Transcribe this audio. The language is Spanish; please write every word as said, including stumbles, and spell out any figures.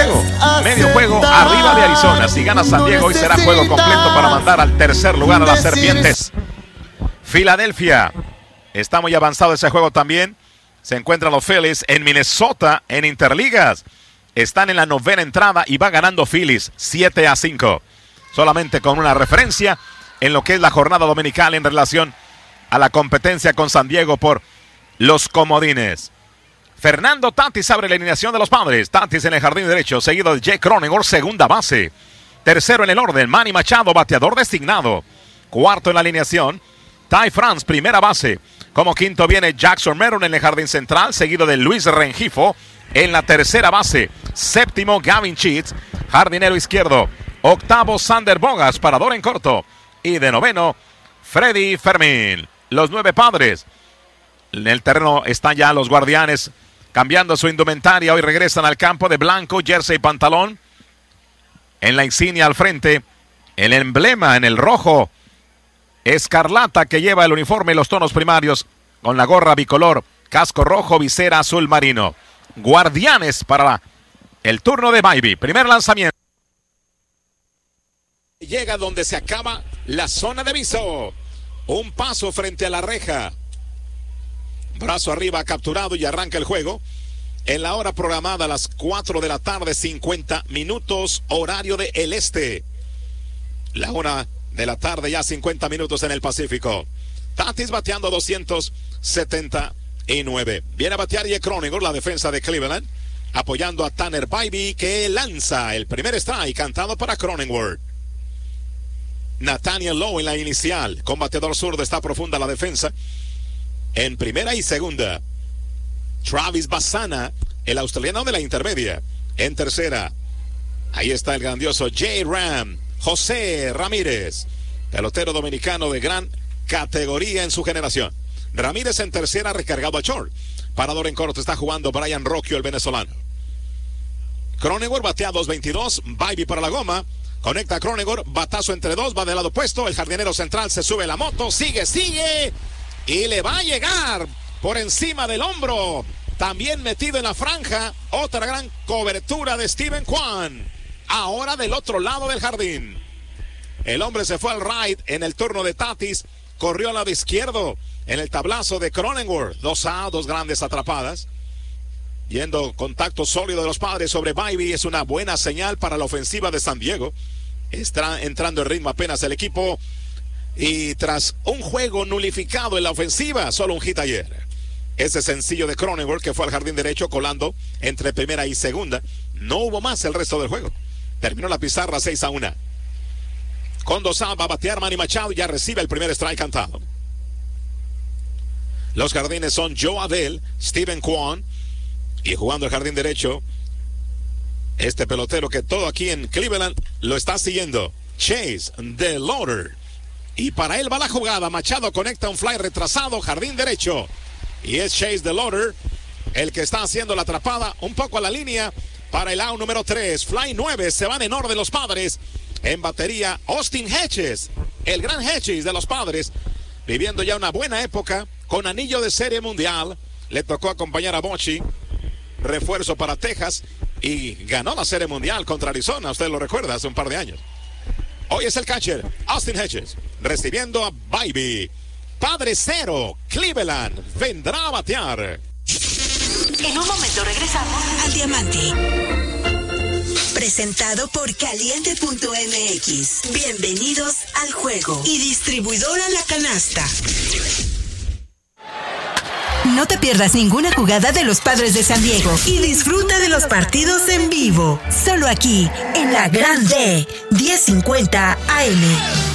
juego. Medio juego arriba de Arizona. Si gana San Diego, hoy será juego completo para mandar al tercer lugar a las Serpientes. Filadelfia. Está muy avanzado ese juego también. Se encuentran los Phillies en Minnesota en Interligas. Están en la novena entrada y va ganando Phillies siete a cinco. Solamente con una referencia en lo que es la jornada dominical en relación a la competencia con San Diego por los comodines. Fernando Tatis abre la alineación de los Padres. Tatis en el jardín derecho, seguido de Jake Cronenworth, segunda base. Tercero en el orden, Manny Machado, bateador designado. Cuarto en la alineación, Ty France, primera base. Como quinto viene Jackson Merrill en el jardín central, seguido de Luis Rengifo en la tercera base. Séptimo, Gavin Sheets, jardinero izquierdo. Octavo, Sander Bogas, parador en corto. Y de noveno, Freddy Fermín. Los nueve Padres. En el terreno están ya los Guardianes cambiando su indumentaria. Hoy regresan al campo de blanco, jersey y pantalón. En la insignia al frente, el emblema en el rojo escarlata que lleva el uniforme y los tonos primarios, con la gorra bicolor, casco rojo, visera azul marino. Guardianes para la, el turno de Bybee. Primer lanzamiento. Llega donde se acaba la zona de viso. Un paso frente a la reja. Brazo arriba capturado y arranca el juego. En la hora programada a las cuatro de la tarde, cincuenta minutos, horario de el este. La una de la tarde, ya cincuenta minutos en el Pacífico. Tatis bateando doscientos setenta y nueve. Viene a batear Jake Cronenworth, la defensa de Cleveland, apoyando a Tanner Bybee, que lanza el primer strike, cantado para Cronenworth. Nathaniel Lowe en la inicial, con bateador zurdo, está profunda la defensa. En primera y segunda, Travis Bassana, el australiano de la intermedia. En tercera, ahí está el grandioso J-Ram, José Ramírez, pelotero dominicano de gran categoría en su generación. Ramírez en tercera, recargado a short. Parador en corto está jugando Brian Rocchio, el venezolano. Cronenworth batea dos veintidós, Bybee para la goma. Conecta a Cronenworth, batazo entre dos, va del lado opuesto. El jardinero central se sube la moto, sigue, sigue. Y le va a llegar por encima del hombro. También metido en la franja. Otra gran cobertura de Steven Kwan. Ahora del otro lado del jardín. El hombre se fue al right en el turno de Tatis. Corrió al lado izquierdo en el tablazo de Cronenworth. Dos a dos grandes atrapadas. Yendo contacto sólido de los Padres sobre Bybee. Es una buena señal para la ofensiva de San Diego. Está entrando en ritmo apenas el equipo. Y tras un juego nulificado en la ofensiva, solo un hit ayer. Ese sencillo de Cronenworth que fue al jardín derecho colando entre primera y segunda. No hubo más el resto del juego. Terminó la pizarra seis a uno. Con dos out va a batear Manny Machado y ya recibe el primer strike cantado. Los jardines son Joe Adell, Steven Kwan y jugando el jardín derecho, este pelotero que todo aquí en Cleveland lo está siguiendo, Chase DeLauter. Y para él va la jugada. Machado conecta un fly retrasado, jardín derecho. Y es Chase DeLauter el que está haciendo la atrapada un poco a la línea para el out número tres. Fly nueve, se van en orden los Padres. En batería, Austin Hedges, el gran Hedges de los Padres, viviendo ya una buena época con anillo de Serie Mundial. Le tocó acompañar a Bochy, refuerzo para Texas, y ganó la Serie Mundial contra Arizona. Usted lo recuerda, hace un par de años. Hoy es el catcher, Austin Hedges, recibiendo a Bybee. Padre cero, Cleveland vendrá a batear. En un momento regresamos al Diamante. Presentado por Caliente punto M X. Bienvenidos al juego. Y distribuidora La Canasta. No te pierdas ninguna jugada de los Padres de San Diego y disfruta de los partidos en vivo. Solo aquí, en la Grande, diez cincuenta A M.